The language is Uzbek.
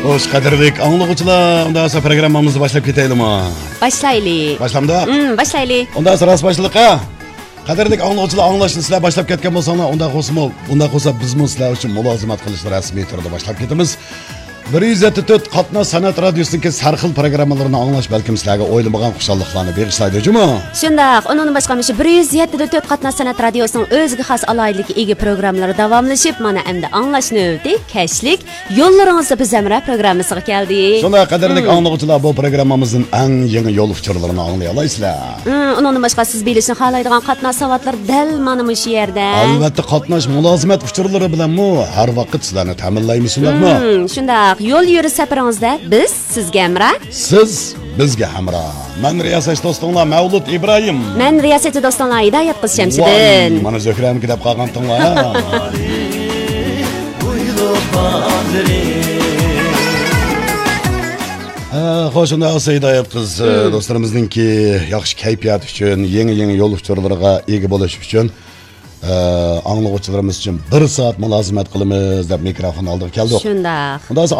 Hoş qadrlik anlıqçılar, ondan sonra programmamızı başlap ketaylik mi? Başlaylik. Başlamdı? Başlaylik. Ondan sonra başlıqqa. Qadrlik anlıqçılar anglashni sizlar başlap ketgan bo'lsanglar, unda qo'sa biz sizlar uchun mulozimat qilishni rasmiy turda başlap ketamiz. 174 Qatnash san'at radiosidagi sarxil programmalarini anglash balkim sizlarga o'ylamagan xushalliqlarni berishlaydi, jumi? Shundaq, undan boshqa 174 Qatnash san'at radiosining o'ziga xos alohidlikka ega programmalari davomlashib, mana endi anglashni o'tdi. Kashlik yo'llaringizda biz amra programmasiga keldik. Shunda qadrlik anlıqçılar bu programmamızın eng yangi yo'l uchurlarini anglay olasizlar. Undan boshqa siz bilishni xohlaydigan qatnash savatlar dal mana shu yerda. Albatta qatnash mulozimat uchurlari bilan har vaqt sizlarni ta'minlaymiz, shundaqmi? Shundaq. Yo'l yurish safaringizda biz sizga hamroh. Siz bizga hamroh. Men riyosat do'stinglar Mavlud Ibrohim. Men riyosat do'stinglar Hidoyat qiz Shamsiddin. Mana Zo'kram deb qolgan tinglar. Xo'sh, unda Hidoyat qiz do'stlarimizninki yaxshi kayfiyat uchun, yangi yo'l uchurlariga ega bo'lish uchun anlıqçılarımız için 1 saat mülazimet qilamiz deb mikrofon oldiga keldik. Shundaq. Unda